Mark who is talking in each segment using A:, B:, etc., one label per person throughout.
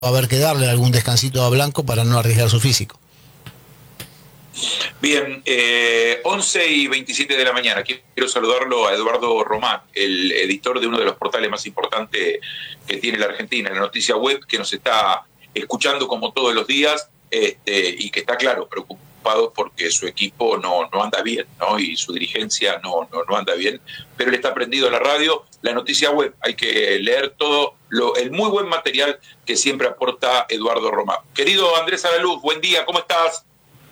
A: va a haber que darle algún descansito a Blanco para no arriesgar su físico.
B: Bien, 11:27 de la mañana. Quiero saludarlo a Eduardo Román, el editor de uno de los portales más importantes que tiene la Argentina, la Noticia Web, que nos está escuchando como todos los días y que está, claro, preocupado porque su equipo no anda bien, ¿no? Y su dirigencia no anda bien, pero él está prendido a la radio, la Noticia Web. Hay que leer todo el muy buen material que siempre aporta Eduardo Román. Querido Andrés Alaluz, buen día, ¿cómo estás?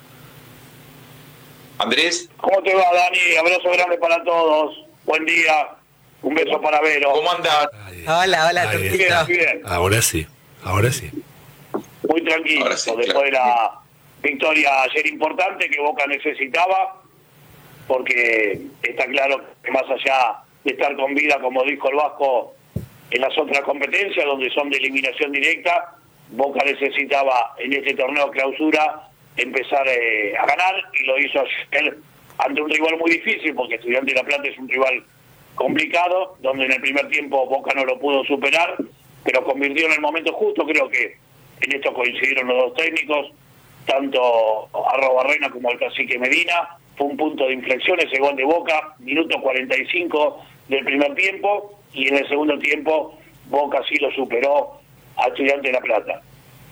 B: Andrés.
C: ¿Cómo te va, Dani? Abrazo grande para todos. Buen día. Un beso para Vero.
B: ¿Cómo andás?
D: Hola,
C: Turquito. Bien.
E: Ahora sí.
C: Muy tranquilo.
B: Sí,
C: después
B: claro.
C: de la victoria ayer importante que Boca necesitaba, porque está claro que más allá de estar con vida, como dijo el Vasco, en las otras competencias, donde son de eliminación directa, Boca necesitaba en este torneo clausura empezar a ganar, y lo hizo ayer ante un rival muy difícil, porque Estudiantes de La Plata es un rival complicado, donde en el primer tiempo Boca no lo pudo superar, pero convirtió en el momento justo. Creo que en esto coincidieron los dos técnicos, tanto Arrobarrena como el cacique Medina. Fue un punto de inflexión ese gol de Boca, minuto 45 del primer tiempo, y en el segundo tiempo Boca sí lo superó a Estudiantes de La Plata.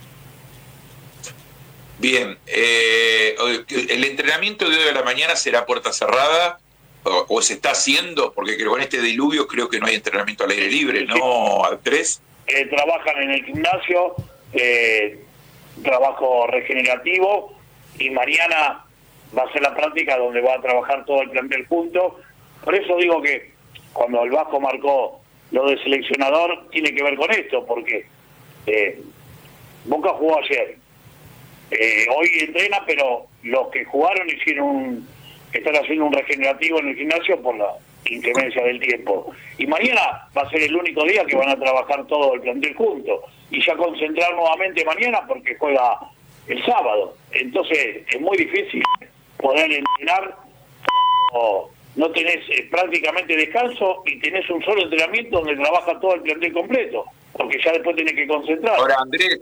B: Bien, ¿el entrenamiento de hoy a la mañana será puerta cerrada o se está haciendo? Porque creo que con este diluvio creo que no hay entrenamiento al aire libre, ¿no, Andrés?
C: Trabajan en el gimnasio, trabajo regenerativo, y mañana va a ser la práctica donde va a trabajar todo el plantel junto. Por eso digo que cuando el Vasco marcó lo de seleccionador, tiene que ver con esto, porque Boca jugó ayer. Hoy entrena, pero los que jugaron están haciendo un regenerativo en el gimnasio por la inclemencia del tiempo. Y mañana va a ser el único día que van a trabajar todo el plantel junto. Y ya concentrar nuevamente mañana porque juega el sábado. Entonces es muy difícil poder entrenar cuando no tenés prácticamente descanso y tenés un solo entrenamiento donde trabaja todo el plantel completo, porque ya después tenés que concentrar.
B: Ahora, Andrés,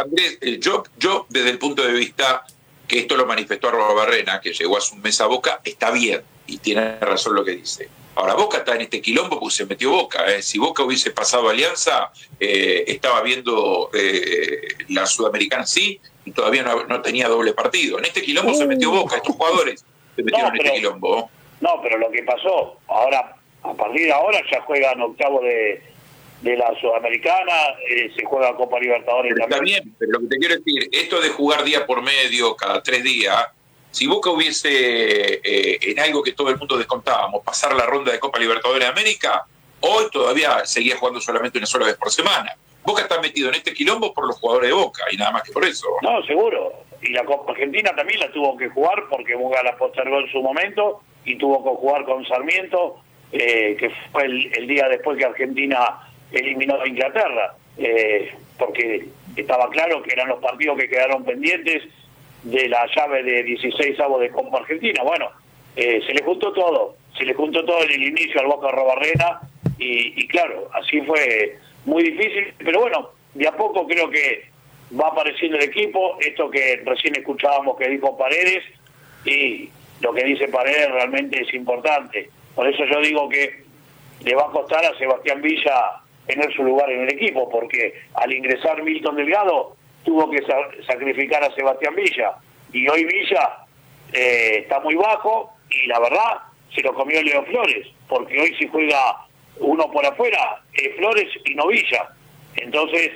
B: yo desde el punto de vista que esto lo manifestó Arrobarrena, que llegó hace un mes a Boca, está bien y tiene razón lo que dice. Ahora, Boca está en este quilombo porque se metió Boca. Si Boca hubiese pasado Alianza, estaba viendo la Sudamericana sí, y todavía no tenía doble partido. En este quilombo se metió Boca, estos jugadores se metieron en este quilombo.
C: No, pero lo que pasó, ahora, a partir de ahora ya juegan octavo de la Sudamericana, se juega Copa Libertadores
B: pero
C: también.
B: Está bien, pero lo que te quiero decir, esto de jugar día por medio, cada 3 días, si Boca hubiese, en algo que todo el mundo descontábamos, pasar la ronda de Copa Libertadores de América, hoy todavía seguía jugando solamente una sola vez por semana. Boca está metido en este quilombo por los jugadores de Boca, y nada más que por eso.
C: No, seguro. Y la Copa Argentina también la tuvo que jugar porque Boca la postergó en su momento, y tuvo que jugar con Sarmiento, que fue el día después que Argentina eliminó a Inglaterra, porque estaba claro que eran los partidos que quedaron pendientes de la llave de 16avos de Copa Argentina. Bueno, se le juntó todo en el inicio al Boca Arrobarrena, y claro, así fue muy difícil, pero bueno, de a poco creo que va apareciendo el equipo. Esto que recién escuchábamos que dijo Paredes, y lo que dice Paredes realmente es importante. Por eso yo digo que le va a costar a Sebastián Villa tener su lugar en el equipo, porque al ingresar Milton Delgado tuvo que sacrificar a Sebastián Villa, y hoy Villa está muy bajo, y la verdad se lo comió Leo Flores, porque hoy si juega uno por afuera es Flores y no Villa. Entonces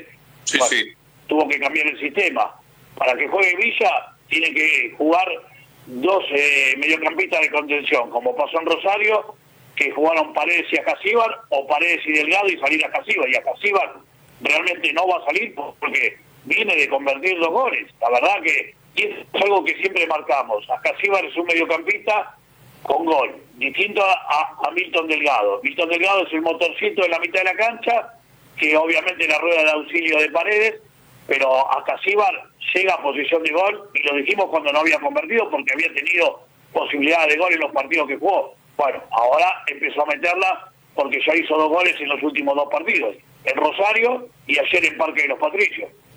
C: tuvo que cambiar el sistema. Para que juegue Villa tiene que jugar dos mediocampistas de contención, como pasó en Rosario, que jugaron Paredes y Acasíbar, o Paredes y Delgado y salir a Acasíbar, y Acasíbar realmente no va a salir porque viene de convertir 2 goles. La verdad que es algo que siempre marcamos. Acasíbar es un mediocampista con gol, distinto a Milton Delgado. Milton Delgado es el motorcito de la mitad de la cancha, que obviamente la rueda de auxilio de Paredes, pero Acasíbar llega a posición de gol, y lo dijimos cuando no había convertido porque había tenido posibilidades de gol en los partidos que jugó. Bueno, ahora empezó a meterla porque ya hizo 2 goles en los últimos 2 partidos, en Rosario y ayer en Parque de los Patricios.